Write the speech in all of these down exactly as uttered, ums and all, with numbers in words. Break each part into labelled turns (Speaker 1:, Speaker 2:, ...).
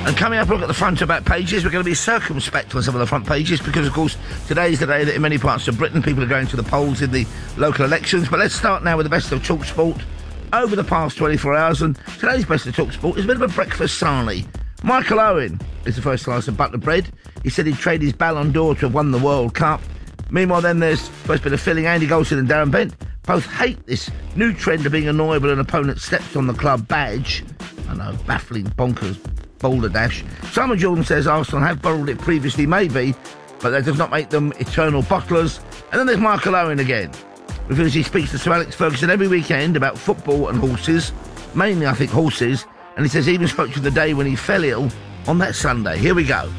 Speaker 1: And coming up, look at the front and back pages. We're going to be circumspect on some of the front pages because, of course, today is the day that in many parts of Britain people are going to the polls in the local elections. But let's start now with the best of Talk Sport over the past twenty-four hours. And today's best of Talk Sport is a bit of a breakfast sarnie. Michael Owen is the first slice of butler bread. He said he'd trade his Ballon d'Or to have won the World Cup. Meanwhile, then there's first bit of filling. Andy Goldson and Darren Bent both hate this new trend of being annoyed when an opponent steps on the club badge. I know, baffling, bonkers, boulder dash. Simon Jordan says Arsenal have bottled it previously, maybe, but that does not make them eternal bottlers. And then there's Michael Owen again. Because he speaks to Sir Alex Ferguson every weekend about football and horses, mainly, I think, horses, and he says he even spoke to the day when he fell ill on that Sunday. Here we go.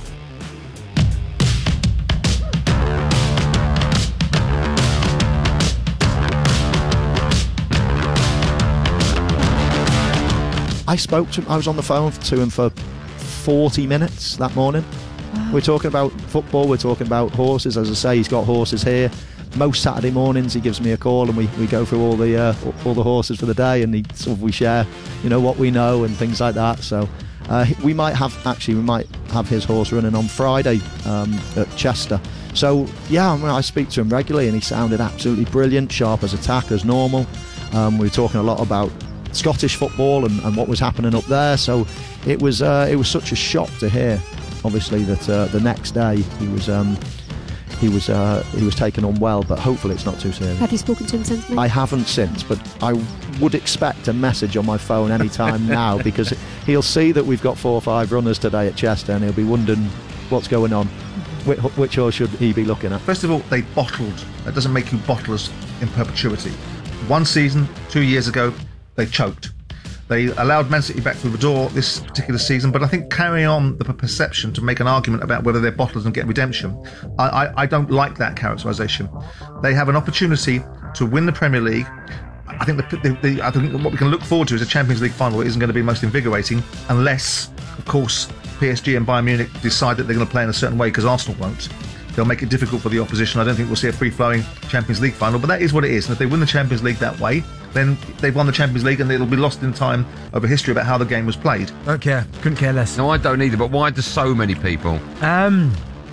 Speaker 2: I spoke to him, I was on the phone to him for forty minutes that morning. Wow. We're talking about football, we're talking about horses. As I say, he's got horses here. Most Saturday mornings he gives me a call and we, we go through all the uh, all the horses for the day, and he, sort of, we share, you know, what we know and things like that. So uh, we might have, actually we might have his horse running on Friday um, at Chester. So yeah, I, mean, I speak to him regularly and he sounded absolutely brilliant, sharp as a tack as normal. Um, we were talking a lot about Scottish football and, and what was happening up there, so it was uh, it was such a shock to hear, obviously, that uh, the next day he was um, he was uh, he was taken unwell, but hopefully it's not too serious.
Speaker 3: Have you spoken to him since then?
Speaker 2: I haven't since, but I would expect a message on my phone any time now, because he'll see that we've got four or five runners today at Chester and he'll be wondering what's going on. Which, which horse should he be looking at?
Speaker 4: First of all, they bottled. That doesn't make you bottlers in perpetuity. One season, two years ago, they choked. They allowed Man City back through the door this particular season, but I think carrying on the perception to make an argument about whether they're bottlers and get redemption, I, I, I don't like that characterisation. They have an opportunity to win the Premier League. I think the, the, the, I think what we can look forward to is a Champions League final. It isn't going to be most invigorating unless, of course, P S G and Bayern Munich decide that they're going to play in a certain way, because Arsenal won't. They'll make it difficult for the opposition. I don't think we'll see a free-flowing Champions League final, but that is what it is. And if they win the Champions League that way, then they've won the Champions League, and it'll be lost in time over history about how the game was played.
Speaker 5: Don't care. Couldn't care less.
Speaker 6: No, I don't either, but why do so many people?
Speaker 5: Um,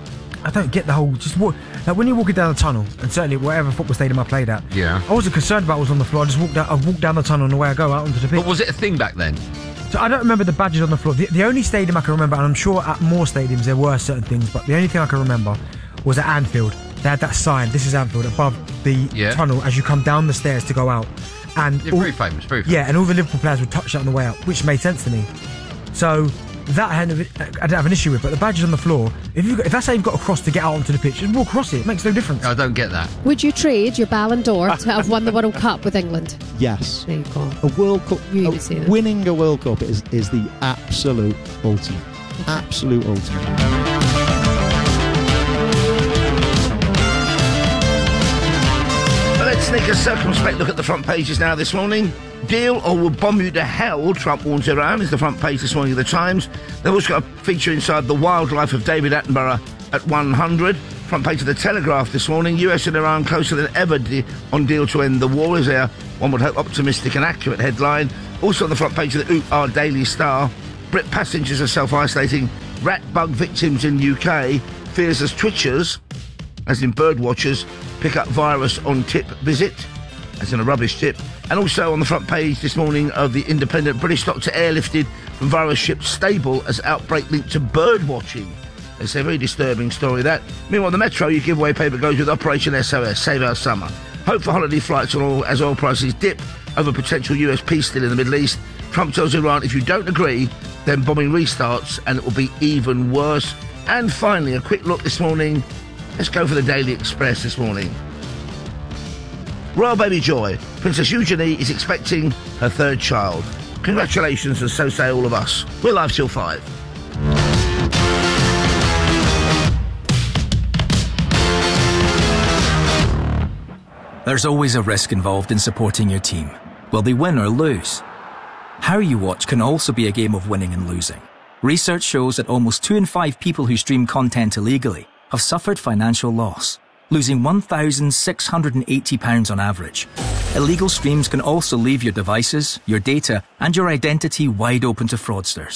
Speaker 5: I don't get the whole... Just walk, like when you're walking down the tunnel, and certainly whatever football stadium I played at,
Speaker 6: yeah,
Speaker 5: I wasn't concerned about what was on the floor. I just walked down, I walked down the tunnel on the way I go out onto the pitch.
Speaker 6: But was it a thing back then?
Speaker 5: So I don't remember the badges on the floor. The, the only stadium I can remember, and I'm sure at more stadiums there were certain things, but the only thing I can remember was at Anfield. They had that sign, "This is Anfield," above the
Speaker 6: yeah.
Speaker 5: tunnel as you come down the stairs to go out. And
Speaker 6: yeah,
Speaker 5: all,
Speaker 6: very famous, very famous.
Speaker 5: Yeah, and all the Liverpool players would touch that on the way out, which made sense to me. So that I, had a, I didn't have an issue with, but the badges on the floor, if, you've got, if that's how you've got to cross to get out onto the pitch, just walk across it. It makes no difference.
Speaker 6: I don't get that.
Speaker 3: Would you trade your Ballon d'Or to have won the World Cup with England?
Speaker 2: Yes.
Speaker 3: There you go.
Speaker 2: A World Cup,
Speaker 3: You
Speaker 2: a,
Speaker 3: would say that.
Speaker 2: winning a World Cup is, is the absolute ultimate. Absolute ultimate.
Speaker 1: Let's take a circumspect look at the front pages now this morning. Deal or we'll bomb you to hell, Trump warns Iran, is the front page this morning of the Times. They've also got a feature inside The Wildlife of David Attenborough at one hundred. Front page of The Telegraph this morning. U S and Iran closer than ever de- on deal to end the war, is there, one would hope, optimistic and accurate headline. Also on the front page of the Our Daily Star. Brit passengers are self-isolating. Rat bug victims in U K. Fears as twitchers, as in bird watchers, pick up virus on tip visit, as in a rubbish tip. And also on the front page this morning of The Independent, British doctor airlifted from virus ship stable as outbreak linked to bird watching. It's a very disturbing story, that. Meanwhile, the Metro, your giveaway paper goes with Operation S O S, Save Our Summer. Hope for holiday flights on oil as oil prices dip over potential U S peace deal in the Middle East. Trump tells Iran, if you don't agree, then bombing restarts and it will be even worse. And finally, a quick look this morning. Let's go for the Daily Express this morning. Royal baby joy. Princess Eugenie is expecting her third child. Congratulations, and so say all of us. We're live till five.
Speaker 7: There's always a risk involved in supporting your team. Will they win or lose? How you watch can also be a game of winning and losing. Research shows that almost two in five people who stream content illegally have suffered financial loss, losing one thousand six hundred eighty pounds on average. Illegal streams can also leave your devices, your data, and your identity wide open to fraudsters.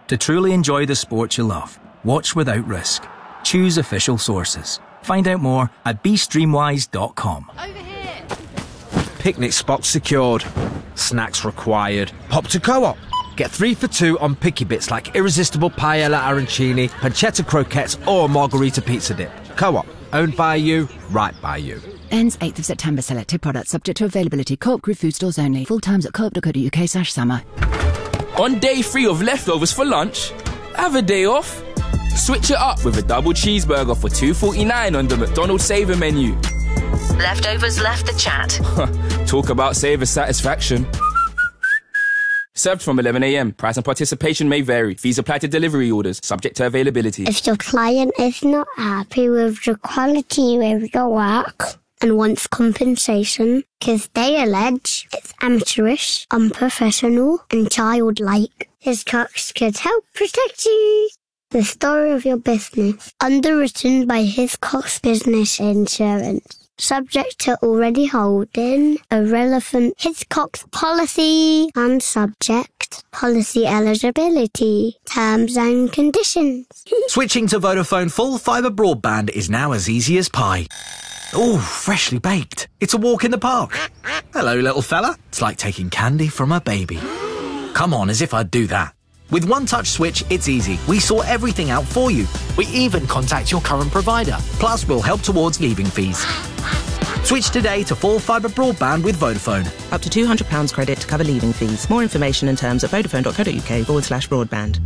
Speaker 7: To truly enjoy the sport you love, watch without risk. Choose official sources. Find out more at b streamwise dot com.
Speaker 3: Over here.
Speaker 8: Picnic spot secured. Snacks required. Pop to Co-op. Get three for two on picky bits like irresistible paella arancini, pancetta croquettes or margarita pizza dip. Co-op. Owned by you, right by you.
Speaker 9: Ends eighth of September. Selected products subject to availability. Co-op Group food stores only. Full times at co op dot co dot uk slash summer.
Speaker 10: On day three of leftovers for lunch, have a day off. Switch it up with a double cheeseburger for two forty-nine on the McDonald's Saver menu.
Speaker 11: Leftovers left the chat.
Speaker 10: Talk about Saver satisfaction. Served from eleven a.m. Price and participation may vary. Fees apply to delivery orders, subject to availability.
Speaker 12: If your client is not happy with the quality of your work and wants compensation because they allege it's amateurish, unprofessional and childlike, Hiscox could help protect you. The story of your business. Underwritten by Hiscox Business Insurance. Subject to already holding a relevant Hiscox policy and subject policy eligibility, terms and conditions.
Speaker 13: Switching to Vodafone full fibre broadband is now as easy as pie. Ooh, freshly baked. It's a walk in the park. Hello, little fella. It's like taking candy from a baby. Come on, as if I'd do that. With One Touch Switch, it's easy. We sort everything out for you. We even contact your current provider. Plus, we'll help towards leaving fees. Switch today to full fibre broadband with Vodafone.
Speaker 14: Up to two hundred pounds credit to cover leaving fees. More information and terms at vodafone dot co dot uk forward slash broadband.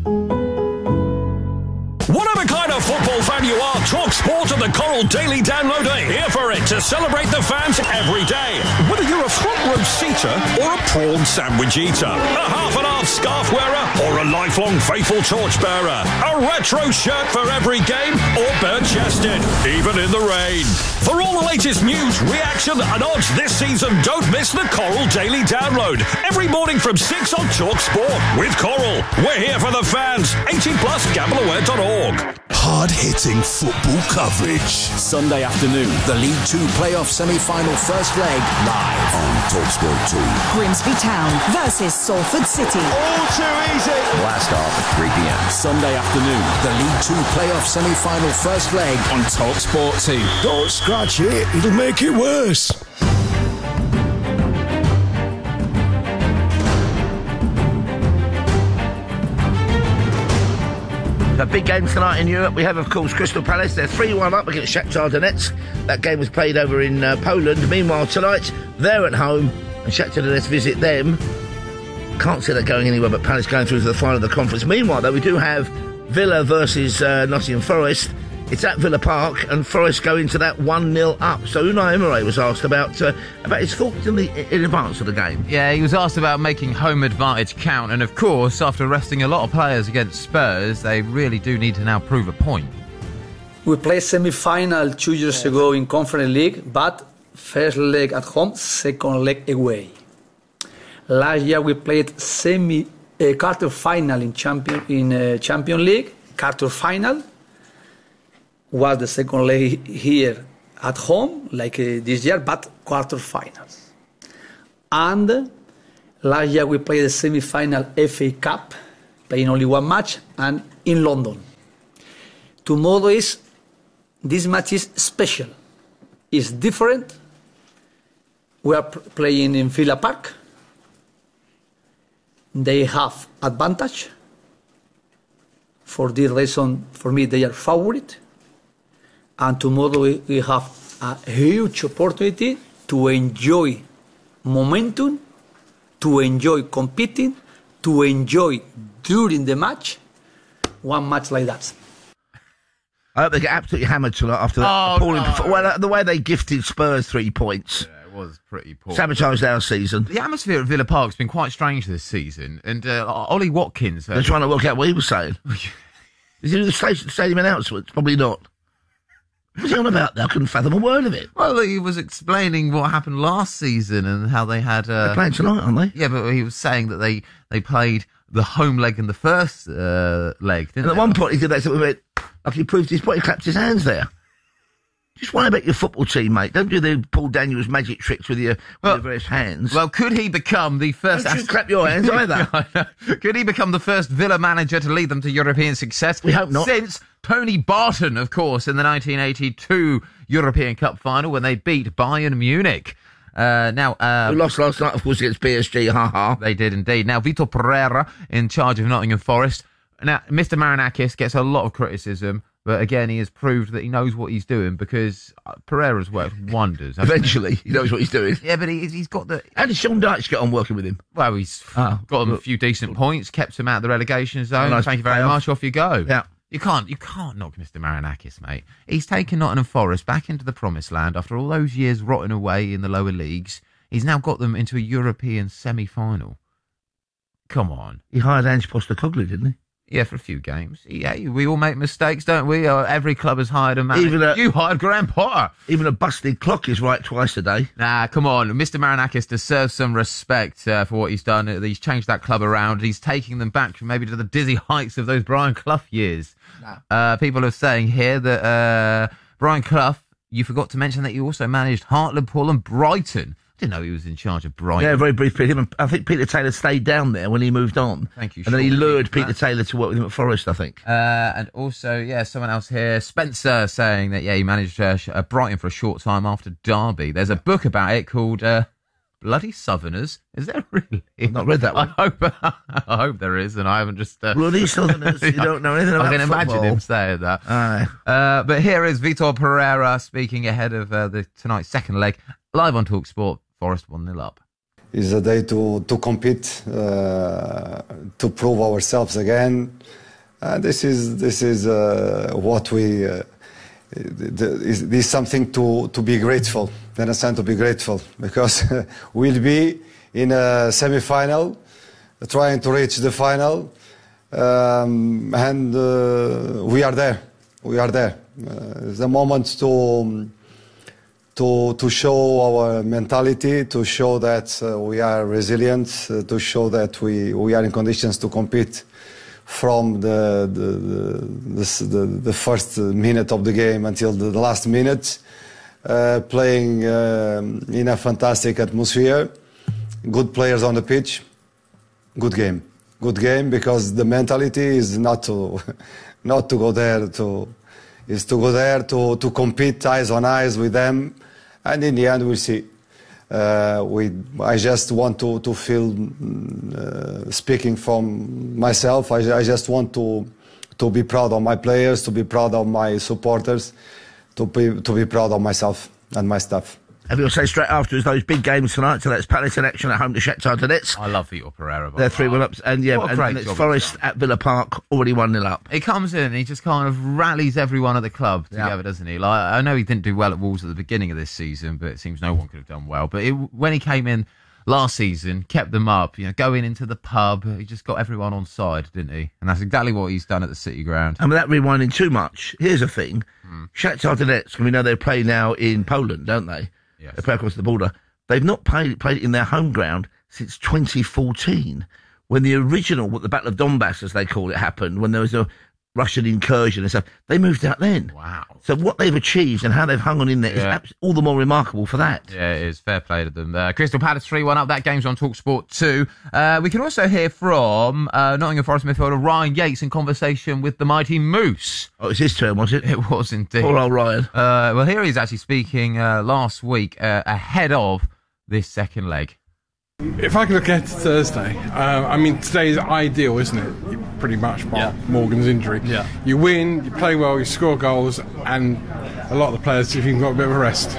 Speaker 15: Whatever kind of football fan you are, Talk Sport and the Coral Daily Download are here for it to celebrate the fans every day. Whether you're a front row seater or a prawn sandwich eater, a half and half scarf wearer or a lifelong faithful torchbearer, a retro shirt for every game or bare-chested, even in the rain. For all the latest news, reaction and odds this season, don't miss the Coral Daily Download every morning from six on Talk Sport with Coral. We're here for the fans. eighteen plus, gamble aware dot org.
Speaker 16: Hard-hitting football coverage.
Speaker 17: Sunday afternoon, the League Two playoff semi-final first leg live on TalkSport two.
Speaker 18: Grimsby Town versus Salford City.
Speaker 16: All too easy.
Speaker 17: Blast off at three p.m. Sunday afternoon, the League Two playoff semi-final first leg on TalkSport two.
Speaker 16: Don't scratch it, it'll make it worse.
Speaker 1: The big game tonight in Europe, we have, of course, Crystal Palace. They're three one up against Shakhtar Donetsk. That game was played over in uh, Poland. Meanwhile, tonight, they're at home, and Shakhtar Donetsk visit them. Can't see that going anywhere, but Palace going through to the final of the conference. Meanwhile, though, we do have Villa versus uh, Nottingham Forest. It's at Villa Park, and Forest go into that one nil up. So Unai Emery was asked about uh, about his thoughts in, the, in advance of the game.
Speaker 6: Yeah, he was asked about making home advantage count, and of course, after resting a lot of players against Spurs, they really do need to now prove a point.
Speaker 19: We played semi-final two years ago in Conference League, but first leg at home, second leg away. Last year we played semi uh, quarter final in champion in uh, Champion League, quarter final. Was the second leg here at home, like uh, this year, but quarterfinals. And uh, last year we played the semi-final F A Cup, playing only one match, and in London. Tomorrow is, this match is special. It's different. We are p- playing in Villa Park. They have advantage. For this reason, for me, they are favorite. And tomorrow we have a huge opportunity to enjoy momentum, to enjoy competing, to enjoy during the match, one match like that.
Speaker 1: I hope they get absolutely hammered tonight after that
Speaker 6: Oh,
Speaker 1: appalling
Speaker 6: no.
Speaker 1: performance. Well, uh, the way they gifted Spurs three points.
Speaker 6: Yeah, it was pretty poor.
Speaker 1: Sabotaged our season.
Speaker 6: The atmosphere at Villa Park's been quite strange this season, and uh, Ollie Watkins... Uh,
Speaker 1: They're trying to work out what he was saying. Is he do the stadium, stadium announcements? Probably not. What was he on about that? I couldn't fathom a word of it.
Speaker 6: Well, he was explaining what happened last season and how they had... Uh,
Speaker 1: They're playing tonight, aren't they?
Speaker 6: Yeah, but he was saying that they, they played the home leg in the first uh, leg, didn't
Speaker 1: And at
Speaker 6: they?
Speaker 1: one point he did that, so we went, like he proved his point, he clapped his hands there. Just worry about your football team, mate. Don't do the Paul Daniels magic tricks with your, well, with your various hands.
Speaker 6: Well, could he become the first...
Speaker 1: Don't you clap your hands either.
Speaker 6: Could he become the first Villa manager to lead them to European success?
Speaker 1: We hope not.
Speaker 6: Since Tony Barton, of course, in the nineteen eighty-two European Cup final when they beat Bayern Munich. Uh, now, uh,
Speaker 1: we lost last night, of course, against P S G. Ha ha.
Speaker 6: They did indeed. Now, Vitor Pereira in charge of Nottingham Forest. Now, Mister Marinakis gets a lot of criticism, but again, he has proved that he knows what he's doing because Pereira's worked wonders.
Speaker 1: Eventually, he knows what he's doing.
Speaker 6: Yeah, but he, he's got the...
Speaker 1: How did Sean Dyche get on working with him?
Speaker 6: Well, he's oh, got him a few decent points, kept him out of the relegation zone.
Speaker 1: Nice.
Speaker 6: Thank you very much. Off you go.
Speaker 1: Yeah.
Speaker 6: You can't, you can't knock Mister Marinakis, mate. He's taken Nottingham Forest back into the promised land after all those years rotting away in the lower leagues. He's now got them into a European semi-final. Come on.
Speaker 1: He hired Ange Postecoglou, didn't he?
Speaker 6: Yeah, for a few games. Yeah, we all make mistakes, don't we? Uh, every club has hired a manager. Even a, you hired Graham Potter.
Speaker 1: Even a busted clock is right twice a day.
Speaker 6: Nah, come on. Mister Marinakis deserves some respect uh, for what he's done. He's changed that club around. He's taking them back maybe to the dizzy heights of those Brian Clough years. Nah. Uh, people are saying here that uh, Brian Clough, you forgot to mention that he also managed Hartlepool and Brighton. Didn't know he was in charge of Brighton.
Speaker 1: Yeah, very brief period. I think Peter Taylor stayed down there when he moved on.
Speaker 6: Thank you.
Speaker 1: And then he lured Peter Taylor to work with him at Forest, I think.
Speaker 6: Uh, and also, yeah, someone else here, Spencer, saying that, yeah, he managed uh, Brighton for a short time after Derby. There's a book about it called uh, Bloody Southerners. Is there really?
Speaker 1: I've not read that one.
Speaker 6: I hope, I hope there is, and I haven't just... Uh,
Speaker 1: Bloody Southerners, you don't know anything about
Speaker 6: I can
Speaker 1: football.
Speaker 6: imagine him saying that.
Speaker 1: Aye.
Speaker 6: Uh, but here is Vitor Pereira speaking ahead of uh, the tonight's second leg, live on TalkSport. Forest one nil up.
Speaker 20: It's a day to, to compete, uh, to prove ourselves again. Uh, this is this is uh, what we. Uh, this is something to, to be grateful. Understand, to be grateful because we'll be in a semi-final, trying to reach the final, um, and uh, we are there. We are there. Uh, it's a moment to. Um, To, to show our mentality, to show that uh, we are resilient, uh, to show that we, we are in conditions to compete from the the, the, the, the first minute of the game until the last minute, uh, playing uh, in a fantastic atmosphere, good players on the pitch, good game. Good game because the mentality is not to, not to go there to, is to go there to, to compete eyes on eyes with them. And in the end, we'll see. Uh, we, I just want to, to feel, uh, speaking from myself, I, I just want to, to be proud of my players, to be proud of my supporters, to be, to be proud of myself and my staff.
Speaker 1: And we'll say straight afterwards those big games tonight. So that's Palace in action at home to Shakhtar Donetsk.
Speaker 6: I love Vitor Pereira.
Speaker 1: They're three one ups, and yeah,
Speaker 6: What a
Speaker 1: and,
Speaker 6: great
Speaker 1: and it's
Speaker 6: job
Speaker 1: Forest at Villa Park already one nil up.
Speaker 6: He comes in and he just kind of rallies everyone at the club
Speaker 1: Yeah.
Speaker 6: together, doesn't he? Like, I know he didn't do well at Wolves at the beginning of this season, but it seems no one could have done well. But it, when he came in last season, kept them up, you know, going into the pub, he just got everyone on side, didn't he? And that's exactly what he's done at the City Ground.
Speaker 1: And without rewinding too much, here's the thing: mm. Shakhtar Donetsk, and we know they play now in Poland, don't they?
Speaker 6: Yes.
Speaker 1: They play across the border. They've not played played in their home ground since twenty fourteen, when the original, what the Battle of Donbass, as they call it, happened, when there was a Russian incursion and stuff. They moved out then.
Speaker 6: Wow.
Speaker 1: So what they've achieved and how they've hung on in there
Speaker 6: Yeah.
Speaker 1: is abs- all the more remarkable for that.
Speaker 6: Yeah, it is. Fair play to them. Uh, Crystal Palace three one up. That game's on TalkSport two. Uh, we can also hear from uh, Nottingham Forest midfielder Ryan Yates in conversation with the mighty Moose.
Speaker 1: Oh, it was his turn, was it?
Speaker 6: It was indeed.
Speaker 1: Poor old Ryan.
Speaker 6: Uh, well, here he's actually speaking uh, last week uh, ahead of this second leg.
Speaker 21: If I can look ahead to Thursday, uh, I mean, today's ideal, isn't it? You pretty much, bar
Speaker 22: Yeah.
Speaker 21: Morgan's injury.
Speaker 22: Yeah.
Speaker 21: You win, you play well, you score goals, and a lot of the players, if you can got a bit of a rest.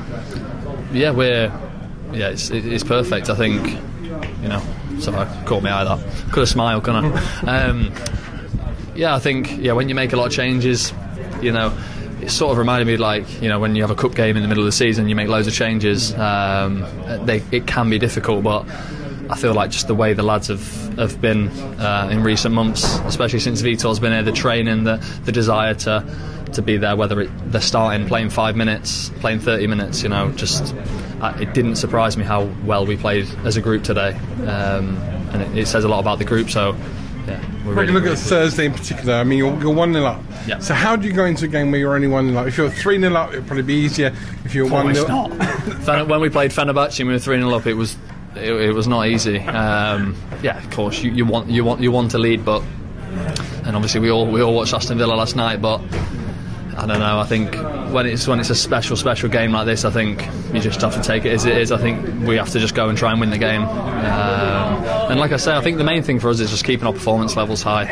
Speaker 22: Yeah, we're yeah, it's it's perfect. I think, you know, sorry, caught my eye that. Could have smiled, couldn't I? um, yeah, I think yeah, when you make a lot of changes, you know, it sort of reminded me like, you know, when you have a cup game in the middle of the season, you make loads of changes. Um, they, it can be difficult, but I feel like just the way the lads have, have been uh, in recent months, especially since Vitor's been here, the training, the, the desire to to be there, whether it, they're starting, playing five minutes, playing thirty minutes, you know, just uh, it didn't surprise me how well we played as a group today. Um, and it, it says a lot about the group, so yeah, we're
Speaker 21: If
Speaker 22: really,
Speaker 21: you look
Speaker 22: really
Speaker 21: at Thursday in particular, I mean, you're, you're one nil up.
Speaker 22: Yeah.
Speaker 21: So how do you go into a game where you're only one nil up? If you're three nil up, it'd probably be easier. If you're one nil
Speaker 22: not. Fen- when we played Fenerbahce and we were three nil up, it was it, it was not easy. Um, yeah, of course, you, you want you want you want to lead, but and obviously we all we all watched Aston Villa last night, but I don't know. I think when it's when it's a special special game like this, I think you just have to take it as it is. I think we have to just go and try and win the game. Um, and like I say, I think the main thing for us is just keeping our performance levels high.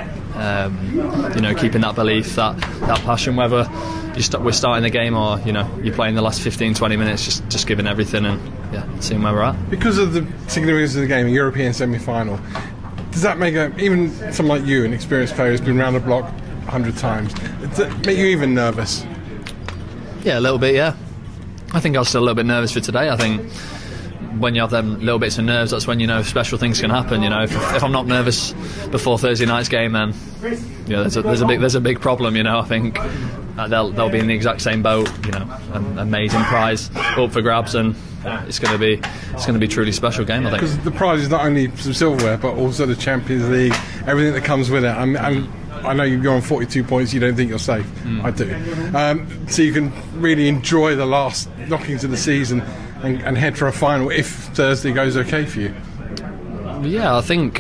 Speaker 22: Um, you know, keeping that belief, that that passion, whether you st- we're starting the game or you know you're playing the last fifteen, twenty minutes, just just giving everything and yeah, seeing where we're at.
Speaker 21: Because of the significance of the game, a European semi-final, does that make a, even someone like you, an experienced player who's been round the block a hundred times, does that make you even nervous?
Speaker 22: Yeah, a little bit, yeah. I think I was still a little bit nervous for today. I think when you have them little bits of nerves, that's when you know special things can happen. You know, if, if I'm not nervous before Thursday night's game, then yeah, there's a, there's a big there's a big problem. You know, I think uh, they'll they'll be in the exact same boat. You know, an amazing prize up for grabs, and uh, it's going to be it's going to be a truly special game. I think
Speaker 21: Because the prize is not only some silverware, but also the Champions League, everything that comes with it. I'm, I'm, I know you're on forty-two points. You don't think you're safe.
Speaker 22: Mm.
Speaker 21: I do. Um, so you can really enjoy the last knockings of the season and, and head for a final if Thursday goes okay for you.
Speaker 22: Yeah, I think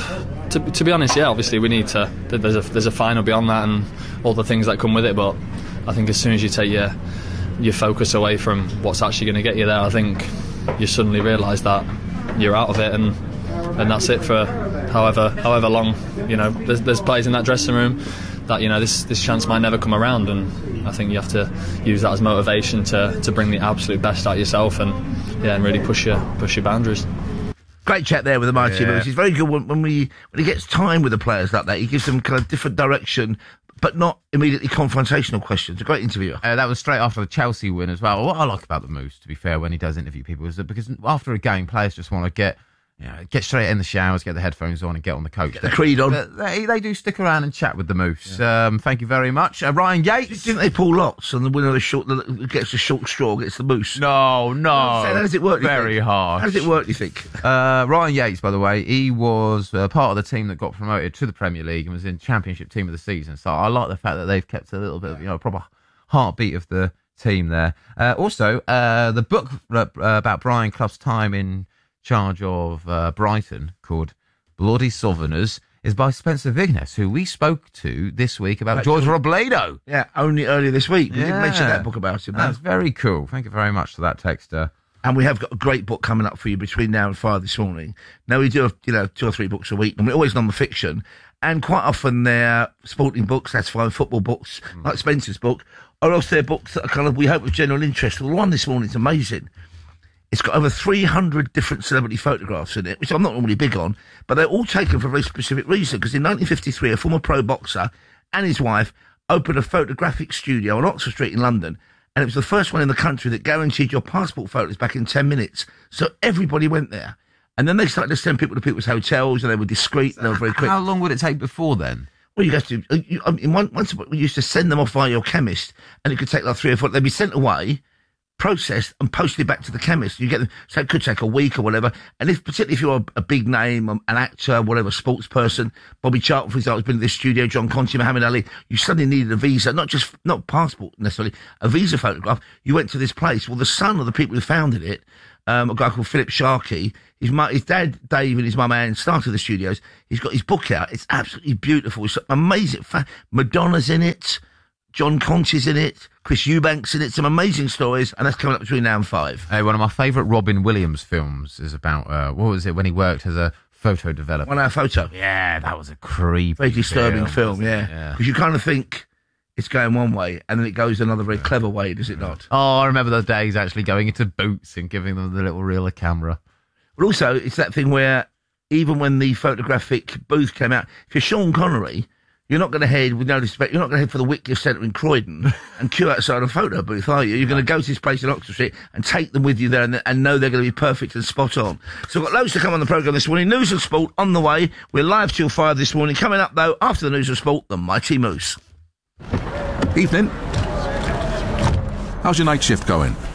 Speaker 22: to, to be honest, yeah, obviously we need to. There's a there's a final beyond that and all the things that come with it. But I think as soon as you take your your focus away from what's actually going to get you there, I think you suddenly realise that you're out of it and and that's it for however however long. You know, there's, there's players in that dressing room that you know this this chance might never come around, and I think you have to use that as motivation to to bring the absolute best out of yourself and yeah, and really push your push your boundaries.
Speaker 1: Great chat there with the mighty
Speaker 6: Yeah.
Speaker 1: Lewis. He's very good when, when we when he gets time with the players like that. He gives them kind of different direction, but not immediately confrontational questions. A great interviewer.
Speaker 6: Uh, that was straight after the Chelsea win as well. What I like about the Moose, to be fair, when he does interview people, is that because after a game, players just want to get, you know, get straight in the showers, get the headphones on, and get on the coach.
Speaker 1: Get the creed on.
Speaker 6: They, they do stick around and chat with the Moose. Yeah. Um, thank you very much, uh, Ryan Yates.
Speaker 1: Didn't they pull lots, and the winner of the short that gets the short straw gets the Moose?
Speaker 6: No, no.
Speaker 1: How does it work?
Speaker 6: Very harsh.
Speaker 1: How does it work? Do you think?
Speaker 6: Uh, Ryan Yates, by the way, he was uh, part of the team that got promoted to the Premier League and was in Championship Team of the Season. So I like the fact that they've kept a little bit of, you know, a proper heartbeat of the team there. Uh, also, uh, the book uh, about Brian Clough's time in charge of uh, Brighton, called Bloody Southerners, is by Spencer Vignes, who we spoke to this week about George Robledo.
Speaker 1: Yeah, only earlier this week. We
Speaker 6: Yeah.
Speaker 1: didn't mention that book about him. no.
Speaker 6: That's very cool. Thank you very much for that texter.
Speaker 1: And we have got a great book coming up for you between now and five this morning. Now, we do have, you know, two or three books a week, and we're always non-fiction, and quite often they're sporting books, that's fine, football books, mm. like Spencer's book, or else they're books that are kind of, we hope, of general interest. The one this morning is amazing. It's got over three hundred different celebrity photographs in it, which I'm not normally big on, but they're all taken for a very specific reason, because in nineteen fifty-three, a former pro boxer and his wife opened a photographic studio on Oxford Street in London, and it was the first one in the country that guaranteed your passport photos back in ten minutes. So everybody went there. And then they started to send people to people's hotels, and they were discreet, and they were very quick.
Speaker 6: How long would it take before then?
Speaker 1: Well, you have to, you, I mean, once we used to send them off via your chemist, and it could take like three or four, they'd be sent away, processed and posted back to the chemist. You get them, so it could take a week or whatever. And if, particularly if you're a, a big name, um, an actor, whatever, sports person, Bobby Charlton, for example, has been in this studio, John Conte, Muhammad Ali, you suddenly needed a visa, not just, not passport necessarily, a visa photograph. You went to this place. Well, the son of the people who founded it, um, a guy called Philip Sharkey, his mum, his dad, Dave, and his mum, Anne, started the studios. He's got his book out. It's absolutely beautiful. It's amazing. Madonna's in it. John Conte's in it, Chris Eubanks in it, some amazing stories, and that's coming up between now and five.
Speaker 6: Hey, one of my favourite Robin Williams films is about, uh, what was it, when he worked as a photo developer?
Speaker 1: One Hour Photo.
Speaker 6: Yeah, that was a creepy
Speaker 1: Very disturbing
Speaker 6: film,
Speaker 1: film, yeah. Because
Speaker 6: yeah.
Speaker 1: you kind of think it's going one way, and then it goes another very clever way, does it not?
Speaker 6: Oh, I remember those days actually going into Boots and giving them the little reel of camera.
Speaker 1: But also, it's that thing where even when the photographic booth came out, if you're Sean Connery, you're not going to head, with no respect, you're not going to head for the Whitgift Centre in Croydon and queue outside a photo booth, are you? You're going to go to this place in Oxford Street and take them with you there and, and know they're going to be perfect and spot on. So we've got loads to come on the programme this morning. News and sport on the way. We're live till five this morning. Coming up, though, after the news and sport, the Mighty Moose.
Speaker 4: Evening. How's your night shift going?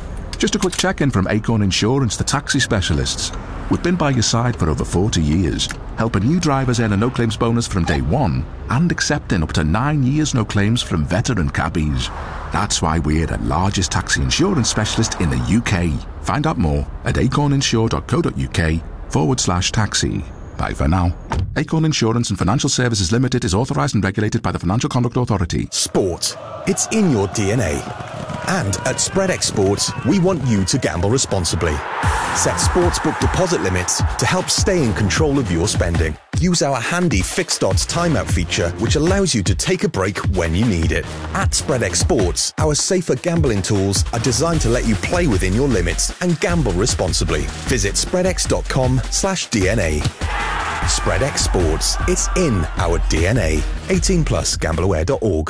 Speaker 4: Just a quick check-in from Acorn Insurance, the taxi specialists. We've been by your side for over forty years, helping new drivers earn a no-claims bonus from day one and accepting up to nine years no claims from veteran cabbies. That's why we're the largest taxi insurance specialist in the U K. Find out more at acorninsure.co.uk forward slash taxi. Bye for now. Acorn Insurance and Financial Services Limited is authorised and regulated by the Financial Conduct Authority.
Speaker 5: Sport. It's in your D N A. And at SpreadX Sports, we want you to gamble responsibly. Set sportsbook deposit limits to help stay in control of your spending. Use our handy fixed odds timeout feature, which allows you to take a break when you need it. At SpreadX Sports, our safer gambling tools are designed to let you play within your limits and gamble responsibly. Visit spreadx.com slash DNA. SpreadX Sports. It's in our D N A. eighteen plus, gamble aware dot org.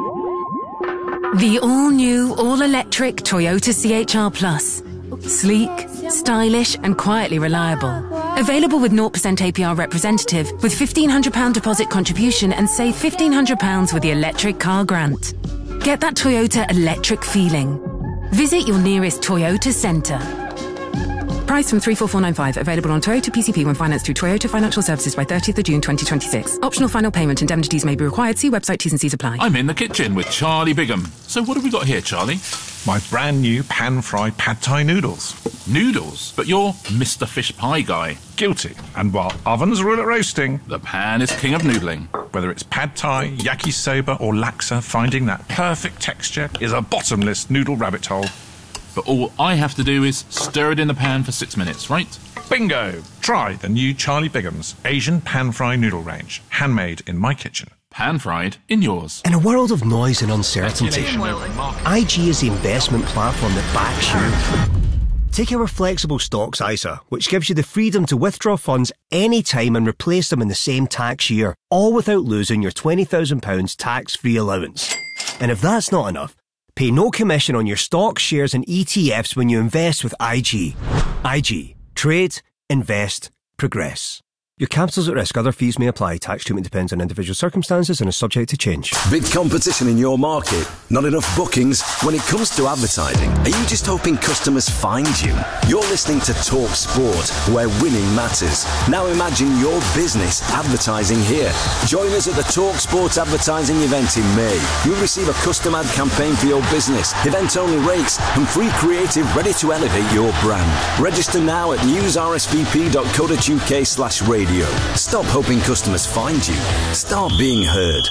Speaker 23: The all-new, all-electric Toyota C H R Plus. Sleek, stylish and quietly reliable. Available with zero percent A P R representative with fifteen hundred pounds deposit contribution and save fifteen hundred pounds with the electric car grant. Get that Toyota electric feeling. Visit your nearest Toyota centre. Price from three four four nine five. Available on Toyota P C P when financed through Toyota Financial Services by thirtieth of June twenty twenty-six. Optional final payment. Indemnities may be required. See website T's and C's apply.
Speaker 24: I'm in the kitchen with Charlie Bigham. So what have we got here, Charlie?
Speaker 25: My brand new pan-fried pad thai noodles.
Speaker 24: Noodles? But you're Mister Fish Pie guy.
Speaker 25: Guilty. And while ovens rule at roasting,
Speaker 24: the pan is king of noodling.
Speaker 25: Whether it's pad thai, yakisoba or laksa, finding that perfect texture is a bottomless noodle rabbit hole.
Speaker 24: But all I have to do is stir it in the pan for six minutes, right?
Speaker 25: Bingo! Try the new Charlie Bigham's Asian pan-fry noodle range. Handmade in my kitchen.
Speaker 24: Pan-fried in yours.
Speaker 26: In a world of noise and uncertainty, I G is the investment platform that backs you. Take our flexible stocks I S A, which gives you the freedom to withdraw funds anytime and replace them in the same tax year, all without losing your twenty thousand pounds tax-free allowance. And if that's not enough, pay no commission on your stocks, shares and E T Fs when you invest with I G. I G. Trade, invest, progress. Your capital's at risk. Other fees may apply. Tax treatment depends on individual circumstances and is subject to change.
Speaker 27: Big competition in your market? Not enough bookings? When it comes to advertising, are you just hoping customers find you? You're listening to Talk Sport, where winning matters. Now imagine your business advertising here. Join us at the Talk Sport advertising event in May. You'll receive a custom ad campaign for your business, event-only rates, and free creative ready to elevate your brand. Register now at news r s v p dot co dot u k slash radio. Stop hoping customers find you. Start being heard.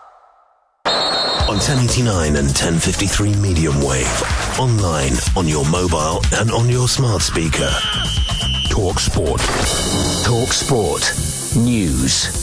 Speaker 16: On ten eighty-nine and ten fifty-three medium wave. Online, on your mobile and on your smart speaker. Talk Sport. Talk Sport. News.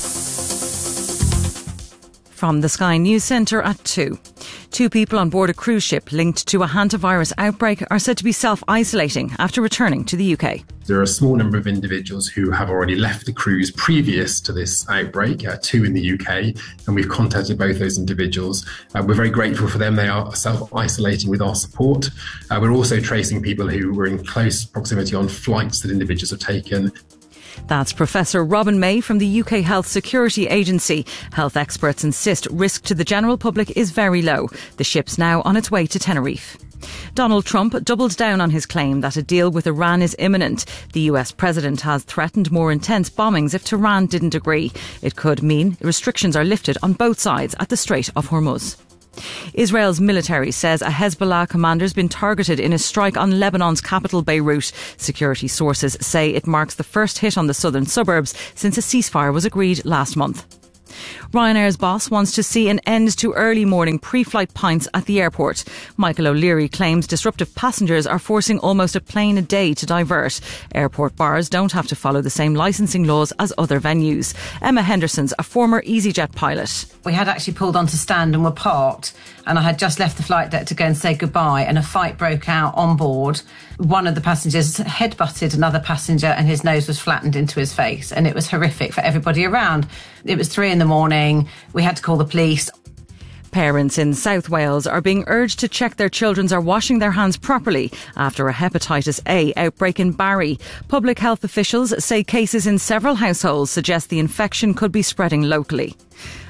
Speaker 28: From the Sky News Centre at two. Two people on board a cruise ship linked to a hantavirus outbreak are said to be self-isolating after returning to the U K.
Speaker 29: There are a small number of individuals who have already left the cruise previous to this outbreak, uh, two in the U K, and we've contacted both those individuals. Uh, we're very grateful for them. They are self-isolating with our support. Uh, we're also tracing people who were in close proximity on flights that individuals have taken.
Speaker 28: That's Professor Robin May from the U K Health Security Agency. Health experts insist risk to the general public is very low. The ship's now on its way to Tenerife. Donald Trump doubled down on his claim that a deal with Iran is imminent. The U S president has threatened more intense bombings if Tehran didn't agree. It could mean restrictions are lifted on both sides at the Strait of Hormuz. Israel's military says a Hezbollah commander's been targeted in a strike on Lebanon's capital Beirut. Security sources say it marks the first hit on the southern suburbs since a ceasefire was agreed last month. Ryanair's boss wants to see an end to early morning pre-flight pints at the airport. Michael O'Leary claims disruptive passengers are forcing almost a plane a day to divert. Airport bars don't have to follow the same licensing laws as other venues. Emma Henderson's a former EasyJet pilot.
Speaker 30: We had actually pulled onto stand and were parked, and I had just left the flight deck to go and say goodbye, and a fight broke out on board. One of the passengers headbutted another passenger and his nose was flattened into his face, and it was horrific for everybody around. It was three in the morning. We had to call the police.
Speaker 28: Parents in South Wales are being urged to check their children are washing their hands properly after a hepatitis A outbreak in Barry. Public health officials say cases in several households suggest the infection could be spreading locally.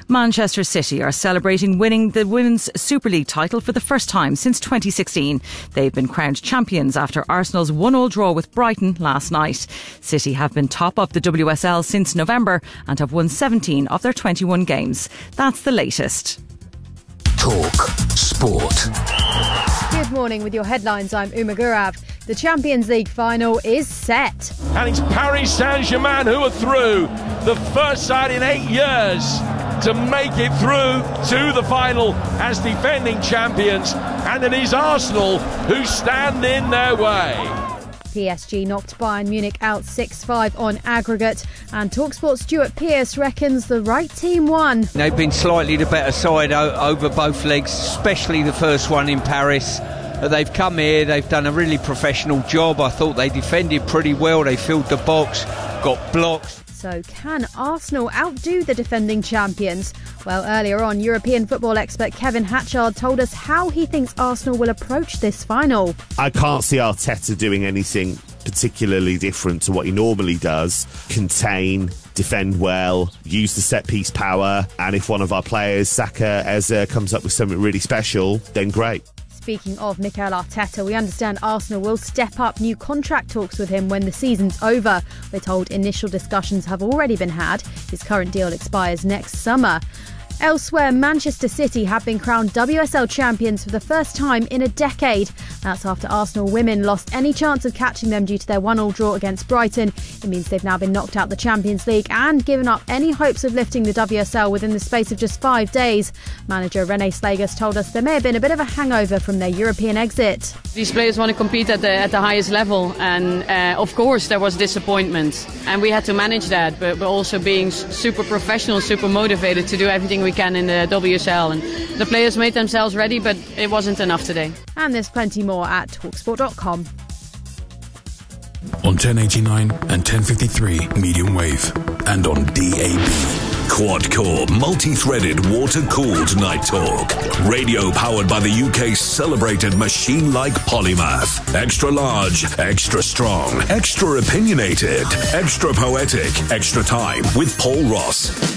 Speaker 28: Manchester City are celebrating winning the Women's Super League title for the first time since twenty sixteen. They've been crowned champions after Arsenal's one all draw with Brighton last night. City have been top of the W S L since November and have won seventeen of their twenty-one games. That's the latest.
Speaker 16: Talk Sport.
Speaker 2: Good morning. With your headlines, I'm Uma Gurav. The Champions League final is set.
Speaker 3: And it's Paris Saint-Germain who are through, the first side in eight years to make it through to the final as defending champions. And it is Arsenal who stand in their way.
Speaker 2: P S G knocked Bayern Munich out six five on aggregate, and TalkSport's Stuart Pearce reckons the right team won.
Speaker 7: They've been slightly the better side o- over both legs, especially the first one in Paris. Uh, they've come here, they've done a really professional job. I thought they defended pretty well, they filled the box, got blocks.
Speaker 2: So can Arsenal outdo the defending champions? Well, earlier on, European football expert Kevin Hatchard told us how he thinks Arsenal will approach this final.
Speaker 8: I can't see Arteta doing anything particularly different to what he normally does. Contain, defend well, use the set-piece power, and if one of our players, Saka, Eze, comes up with something really special, then great.
Speaker 2: Speaking of Mikel Arteta, we understand Arsenal will step up new contract talks with him when the season's over. We're told initial discussions have already been had. His current deal expires next summer. Elsewhere, Manchester City have been crowned W S L champions for the first time in a decade. That's after Arsenal women lost any chance of catching them due to their one all draw against Brighton. It means they've now been knocked out the Champions League and given up any hopes of lifting the W S L within the space of just five days. Manager Rene Slagus told us there may have been a bit of a hangover from their European exit.
Speaker 9: These players want to compete at the at the highest level, and uh, of course there was disappointment, and we had to manage that, but we're also being super professional, super motivated to do everything we can in the W S L, and the players made themselves ready, but it wasn't enough today.
Speaker 2: And there's plenty more at talksport dot com.
Speaker 17: On ten eighty-nine and ten fifty-three medium wave, and on D A B.
Speaker 15: Quad-core, multi-threaded, water-cooled Night Talk. Radio powered by the U K's celebrated machine-like polymath. Extra large, extra strong, extra opinionated, extra poetic, extra time with Paul Ross.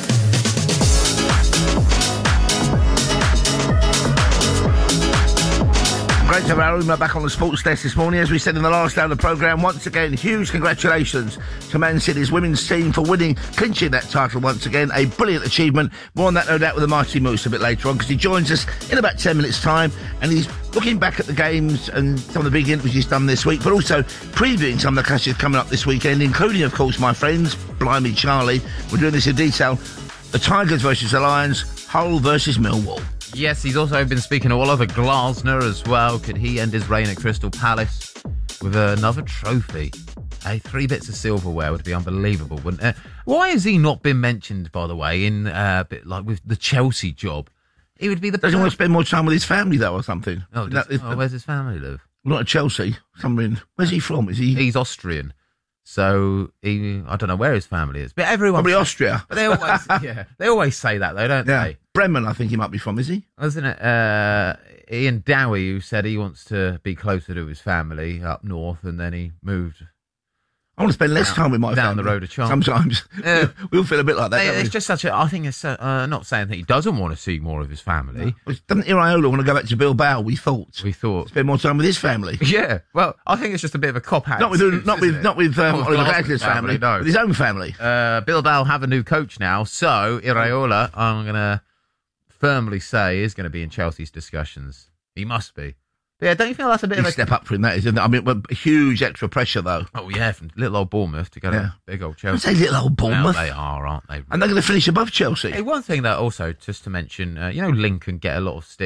Speaker 1: Great to have Aruma back on the sports desk this morning. As we said in the last hour of the programme, once again, huge congratulations to Man City's women's team for winning, clinching that title once again. A brilliant achievement. More on that, no doubt, with the Mighty Moose a bit later on, because he joins us in about ten minutes' time, and he's looking back at the games and some of the big interviews he's done this week, but also previewing some of the clashes coming up this weekend, including, of course, my friends, Blimey Charlie. We're doing this in detail. The Tigers versus the Lions, Hull versus Millwall.
Speaker 6: Yes, he's also been speaking to Oliver Glasner as well. Could he end his reign at Crystal Palace with another trophy? Hey, three bits of silverware would be unbelievable, wouldn't it? Why has he not been mentioned, by the way, in uh, bit like with the Chelsea job? He would be the.
Speaker 1: Doesn't want to spend more time with his family though, or something.
Speaker 6: Oh, does, that, oh where's his family live?
Speaker 1: Not at Chelsea. Somewhere in. Where's he from? Is he?
Speaker 6: He's Austrian. So he, I don't know where his family is, but everyone
Speaker 1: probably Austria.
Speaker 6: But they always, yeah, they always say that though, don't yeah. they?
Speaker 1: Bremen, I think he might be from. Is he?
Speaker 6: Wasn't it uh, Ian Dowie who said he wants to be closer to his family up north, and then he moved.
Speaker 1: I want to spend less
Speaker 6: down,
Speaker 1: time with my
Speaker 6: down
Speaker 1: family.
Speaker 6: the road of Charm.
Speaker 1: Sometimes
Speaker 6: uh,
Speaker 1: we all feel a bit like that.
Speaker 6: It's
Speaker 1: we?
Speaker 6: just such a. I think it's uh, not saying that he doesn't want to see more of his family.
Speaker 1: No. Doesn't Iraola want to go back to Bilbao? We thought.
Speaker 6: We thought
Speaker 1: spend more time with his family.
Speaker 6: Yeah. Well, I think it's just a bit of a cop out.
Speaker 1: Not with
Speaker 6: excuse,
Speaker 1: not with
Speaker 6: it?
Speaker 1: not with um, Oliver Glasner's family.
Speaker 6: family no.
Speaker 1: With his own family.
Speaker 6: Uh, Bilbao have a new coach now, so Iraola, I'm gonna firmly say, is going to be in Chelsea's discussions. He must be. But yeah, don't you feel that's a bit
Speaker 1: Big
Speaker 6: of a
Speaker 1: step up for him? That is, isn't it? I mean, huge extra pressure though.
Speaker 6: Oh yeah, from little old Bournemouth to go
Speaker 1: yeah.
Speaker 6: to big old Chelsea.
Speaker 1: I say little old Bournemouth.
Speaker 6: Well, they are, aren't they?
Speaker 1: And they're going to finish above Chelsea.
Speaker 6: Hey, one thing that also, just to mention, uh, you know, Lincoln get a lot of stick